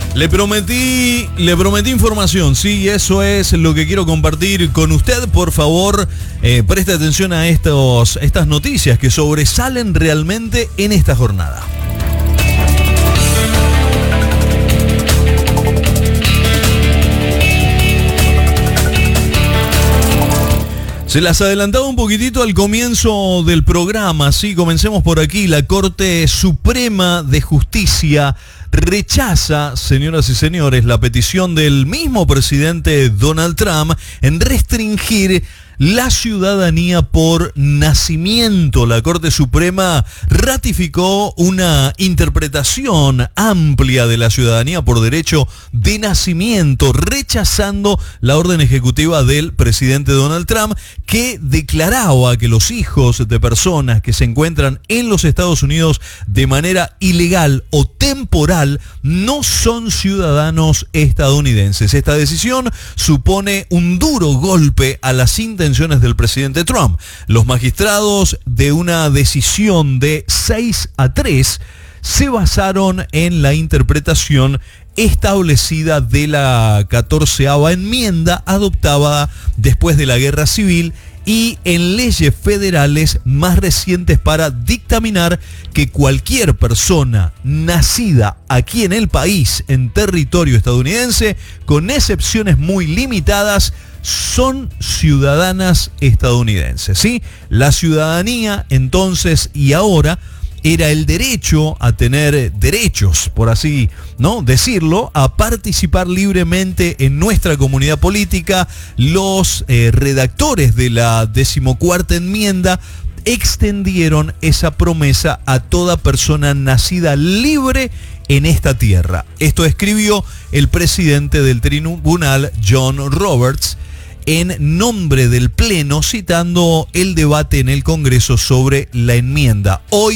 Le prometí información, sí, eso es lo que quiero compartir con usted. Por favor, preste atención a estas noticias que sobresalen realmente en esta jornada. Se las adelantaba un poquitito al comienzo del programa, sí, comencemos por aquí. La Corte Suprema de Justicia rechaza, señoras y señores, la petición del mismo presidente Donald Trump en restringir la ciudadanía por nacimiento. La Corte Suprema ratificó una interpretación amplia de la ciudadanía por derecho de nacimiento, rechazando la orden ejecutiva del presidente Donald Trump, que declaraba que los hijos de personas que se encuentran en los Estados Unidos de manera ilegal o temporal no son ciudadanos estadounidenses. Esta decisión supone un duro golpe a las intenciones del presidente Trump. Los magistrados, de una decisión de 6-3, se basaron en la interpretación establecida de la 14ª enmienda adoptada después de la Guerra Civil y en leyes federales más recientes para dictaminar que cualquier persona nacida aquí en el país, en territorio estadounidense, con excepciones muy limitadas, son ciudadanas estadounidenses, ¿sí? La ciudadanía entonces y ahora era el derecho a tener derechos, por así no decirlo, a participar libremente en nuestra comunidad política. Los redactores de la 14ª enmienda extendieron esa promesa a toda persona nacida libre en esta tierra. Esto escribió el presidente del tribunal, John Roberts, en nombre del Pleno, citando el debate en el Congreso sobre la enmienda. Hoy